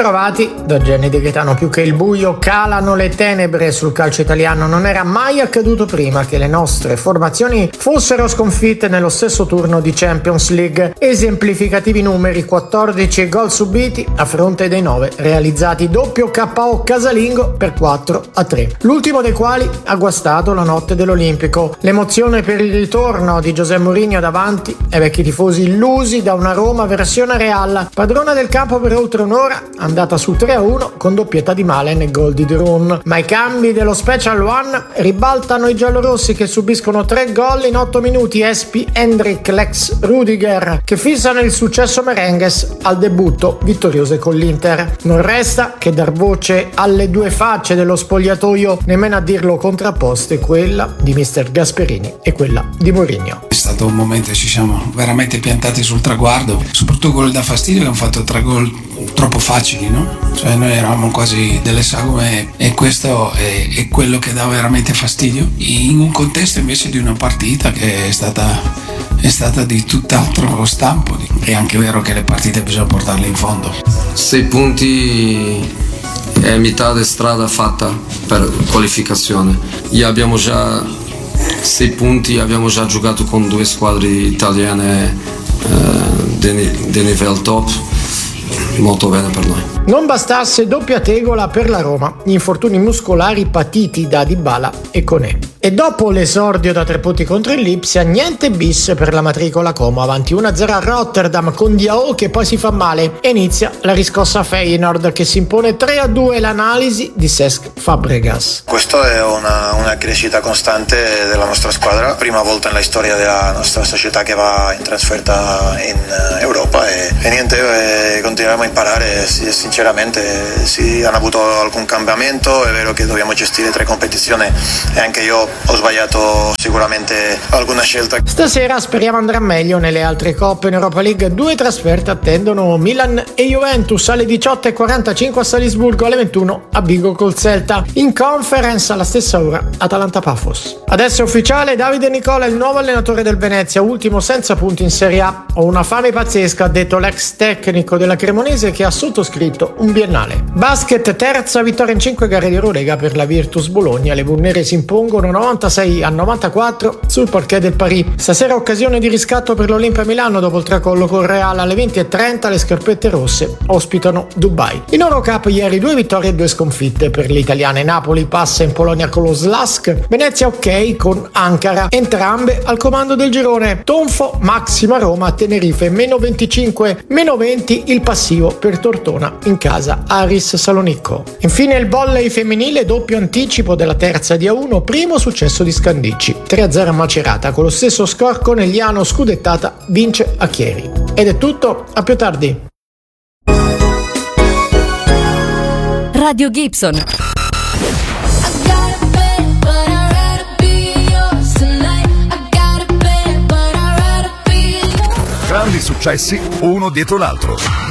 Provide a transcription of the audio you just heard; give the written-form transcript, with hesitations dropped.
Bentrovati da Gianni De Gaetano. Più che il buio calano le tenebre sul calcio italiano. Non era mai accaduto prima che le nostre formazioni fossero sconfitte nello stesso turno di Champions League. Esemplificativi numeri: 14 gol subiti a fronte dei 9 realizzati, doppio KO casalingo per 4-3, l'ultimo dei quali ha guastato la notte dell'Olimpico. L'emozione per il ritorno di José Mourinho davanti ai vecchi tifosi illusi da una Roma versione Real, padrona del campo per oltre un'ora, andata su 3-1 con doppietta di Malen e gol di Drun. Ma i cambi dello Special One ribaltano i giallorossi, che subiscono 3 gol in 8 minuti. Espi, Hendrik, Lex, Rudiger, che fissano il successo merengues al debutto vittorioso con l'Inter. Non resta che dar voce alle due facce dello spogliatoio, nemmeno a dirlo contrapposte, quella di mister Gasperini e quella di Mourinho. È stato un momento, ci siamo veramente piantati sul traguardo, soprattutto quello da fastidio, che hanno fatto 3 gol troppo facili, no? Cioè noi eravamo quasi delle sagome, e questo è quello che dà veramente fastidio, in un contesto invece di una partita che è stata di tutt'altro stampo. È anche vero che le partite bisogna portarle in fondo. 6 punti è metà di strada fatta per qualificazione. Abbiamo già 6 punti, abbiamo già giocato con 2 squadre italiane di livello top, molto bene per noi. Non bastasse doppia tegola per la Roma, gli infortuni muscolari patiti da Dybala e Koné. E dopo l'esordio da 3 punti contro il Lipsia, niente bis per la matricola Como, avanti 1-0 a Rotterdam con Diao che poi si fa male, e inizia la riscossa a Feyenoord che si impone 3-2. L'analisi di Cesc Fabregas. Questo è una crescita costante della nostra squadra, prima volta nella storia della nostra società che va in trasferta in Europa, e niente, continuiamo a imparare. Sinceramente sì, hanno avuto alcun cambiamento, è vero che dobbiamo gestire 3 competizioni e anche io ho sbagliato sicuramente alguna scelta. Stasera speriamo andrà meglio nelle altre coppe. In Europa League 2 trasferte attendono Milan e Juventus, alle 18:45 a Salisburgo, alle 21 a Vigo col Celta. In Conference alla stessa ora Atalanta-Pafos. Adesso è ufficiale: Davide Nicola è il nuovo allenatore del Venezia, ultimo senza punti in Serie A. Ho una fame pazzesca, ha detto l'ex tecnico della Cremonese, che ha sottoscritto un biennale. Basket, terza vittoria in 5 gare di Eurolega per la Virtus Bologna. Le Burnere si impongono 96-94 sul parquet del Paris. Stasera occasione di riscatto per l'Olimpia Milano dopo il tracollo con Real. Alle 20:30 le scarpette rosse ospitano Dubai. In Eurocup ieri 2 vittorie e 2 sconfitte per le italiane. Napoli passa in Polonia con lo Slask, Venezia ok con Ankara, entrambe al comando del girone. Tonfo, massima Roma a Tenerife, -25, -20 il passivo per Tortona in casa Aris Salonicco. Infine il volley femminile, doppio anticipo della terza di A1, primo successo di Scandicci, 3-0 a Macerata. Con lo stesso score conegliano scudettata vince a Chieri. Ed è tutto, a più tardi. Radio Gibson. Grandi successi uno dietro l'altro.